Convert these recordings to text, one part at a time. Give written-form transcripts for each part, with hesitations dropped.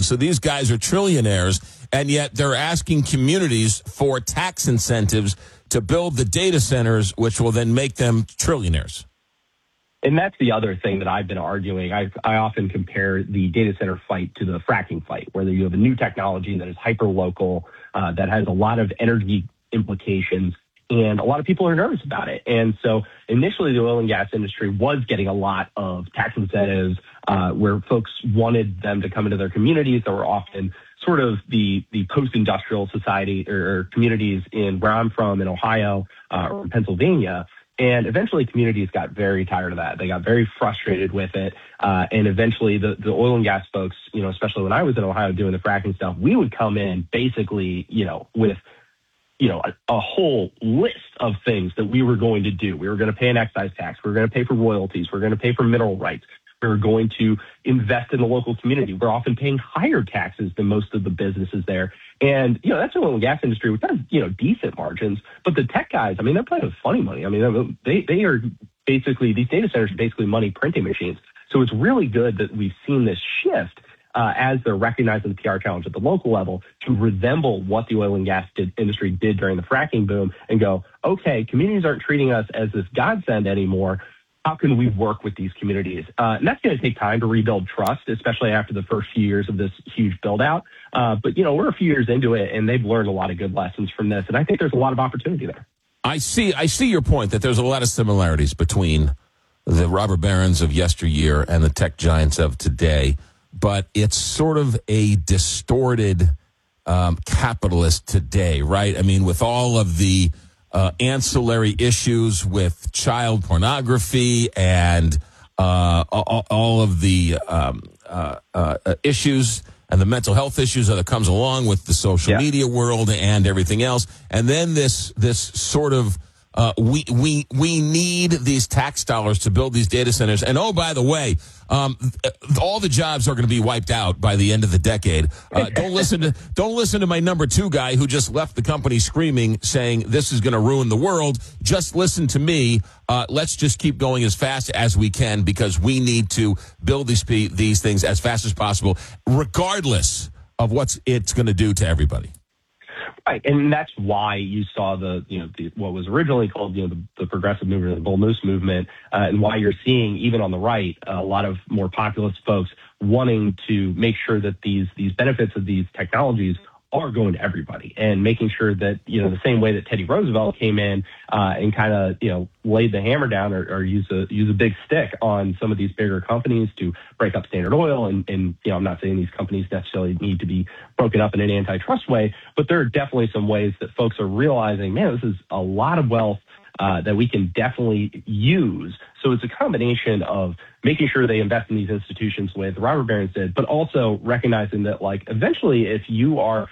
So these guys are trillionaires, and yet they're asking communities for tax incentives to build the data centers, which will then make them trillionaires. And that's the other thing that I've been arguing. I often compare the data center fight to the fracking fight, where you have a new technology that is hyper-local, that has a lot of energy implications, and a lot of people are nervous about it. And so initially the oil and gas industry was getting a lot of tax incentives where folks wanted them to come into their communities that were often sort of the post-industrial society or communities in where I'm from in Ohio or in Pennsylvania. And eventually communities got very tired of that. They got very frustrated with it. And eventually the oil and gas folks, especially when I was in Ohio doing the fracking stuff, we would come in basically, with, a whole list of things that we were going to do. We were going to pay an excise tax. We were going to pay for royalties. We were going to pay for mineral rights. We were going to invest in the local community. We're often paying higher taxes than most of the businesses there. And, that's the oil and gas industry, which has, decent margins. But the tech guys, they're playing with funny money. They are basically, these data centers are basically money printing machines. So it's really good that we've seen this shift as they're recognizing the PR challenge at the local level to resemble what the oil and gas industry did during the fracking boom and go, okay, communities aren't treating us as this godsend anymore. How can we work with these communities? And that's going to take time to rebuild trust, especially after the first few years of this huge build out. But, we're a few years into it, and they've learned a lot of good lessons from this. And I think there's a lot of opportunity there. I see your point that there's a lot of similarities between the robber barons of yesteryear and the tech giants of today. But it's sort of a distorted capitalist today, right? With all of the ancillary issues with child pornography and all of the issues and the mental health issues that comes along with the social media world and everything else. And then this sort of we need these tax dollars to build these data centers. And oh, by the way, all the jobs are going to be wiped out by the end of the decade. Don't listen to my number two guy who just left the company screaming, saying this is going to ruin the world. Just listen to me. Let's just keep going as fast as we can because we need to build these things as fast as possible, regardless of what it's going to do to everybody. Right, and that's why you saw what was originally called the progressive movement, the Bull Moose movement, and why you're seeing even on the right a lot of more populist folks wanting to make sure that these benefits of these technologies are going to everybody, and making sure that the same way that Teddy Roosevelt came in and kind of laid the hammer down or use a big stick on some of these bigger companies to break up Standard Oil, and I'm not saying these companies necessarily need to be broken up in an antitrust way, but there are definitely some ways that folks are realizing, man, this is a lot of wealth that we can definitely use. So it's a combination of making sure they invest in these institutions the way the robber barons did, but also recognizing that, eventually if you are,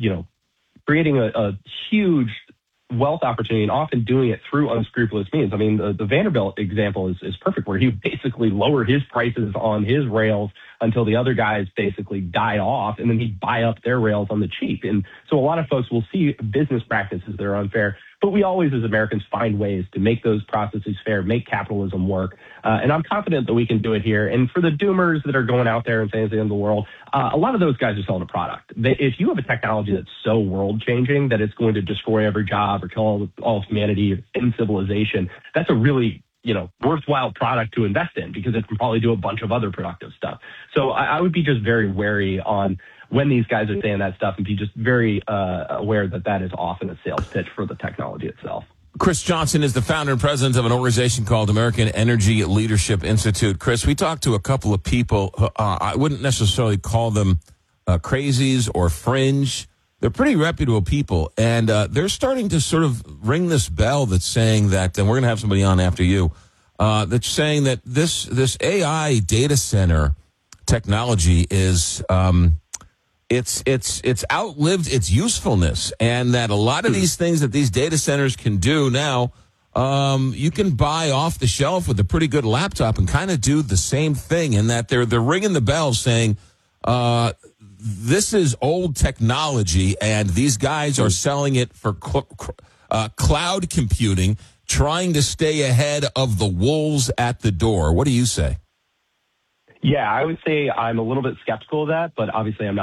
creating a huge wealth opportunity and often doing it through unscrupulous means. The Vanderbilt example is perfect, where he basically lowered his prices on his rails until the other guys basically died off, and then he'd buy up their rails on the cheap. And so a lot of folks will see business practices that are unfair, but we always as Americans find ways to make those processes fair, make capitalism work. And I'm confident that we can do it here. And for the doomers that are going out there and saying it's the end of the world, a lot of those guys are selling a product. If you have a technology that's so world-changing that it's going to destroy every job or kill all of humanity in civilization, that's a really worthwhile product to invest in because it can probably do a bunch of other productive stuff. So I would be just very wary on when these guys are saying that stuff and be just very aware that is often a sales pitch for the technology itself. Chris Johnson is the founder and president of an organization called American Energy Leadership Institute. Chris, we talked to a couple of people. I wouldn't necessarily call them crazies or fringe. They're pretty reputable people, and they're starting to sort of ring this bell that's saying that, and we're going to have somebody on after you, that's saying that this AI data center technology is it's outlived its usefulness, and that a lot of these things that these data centers can do now, you can buy off the shelf with a pretty good laptop and kind of do the same thing, and that they're ringing the bell saying, this is old technology, and these guys are selling it for cloud computing, trying to stay ahead of the wolves at the door. What do you say? Yeah, I would say I'm a little bit skeptical of that, but obviously I'm not